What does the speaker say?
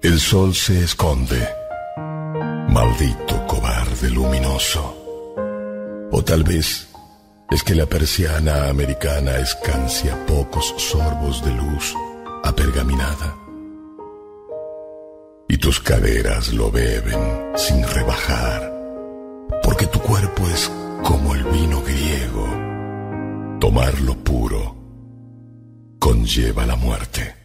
El sol se esconde, maldito cobarde luminoso. O tal vez es que la persiana americana escancia pocos sorbos de luz apergaminada, y tus caderas lo beben sin rebajar, porque tu cuerpo es como el vino griego. Tomarlo puro conlleva la muerte.